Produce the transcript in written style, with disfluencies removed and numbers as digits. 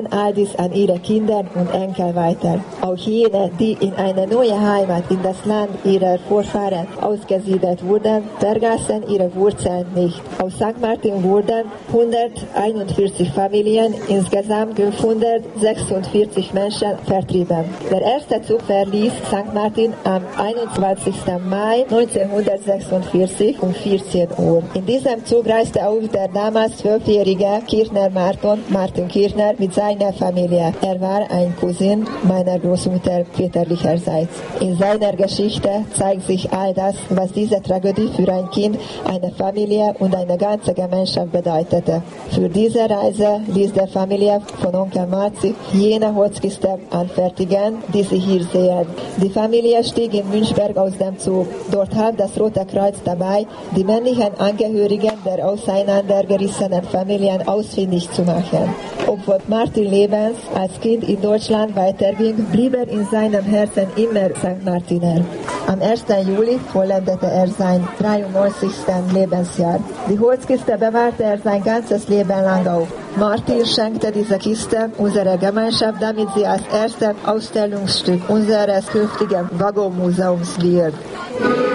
all dies an ihre Kinder und Enkel weiter. Auch jene, die in eine neue Heimat in das Land ihrer Vorfahren ausgesiedelt wurden, vergaßen ihre Wurzeln nicht. Aus St. Martin wurden 141 Familien, insgesamt 546 Menschen vertrieben. Der erste Zug verließ St. Martin am 21. Mai 1946 um 14 Uhr. In diesem Zug reiste auch der damals 12-jährige Kirchner Martin Kirchner mit seiner Familie. Er war ein Cousin meiner Großmutter väterlicherseits. In seiner Geschichte zeigt sich all das, was diese Tragödie für ein Kind, eine Familie und eine ganze Gemeinschaft bedeutete. Für diese Reise ließ der Familie von Onkel Marzi jene Holzkiste anfertigen, die Sie hier sehen. Die Familie stieg in Münchberg aus dem Zug. Dort hat das Rote Kreuz dabei, die männlichen Angehörigen der auseinandergerissenen Familien ausfindig zu machen. Obwohl Martin Lebens als Kind in Deutschland weiterging, blieb er in seinem Herzen immer St. Martiner. Am 1. Juli vollendete er sein 93. Lebensjahr. Die Holzkiste bewahrte er sein ganzes Leben lang auf. Martin schenkte diese Kiste unserer Gemeinschaft, damit sie als erstes Ausstellungsstück unseres künftigen Waggonmuseums wird.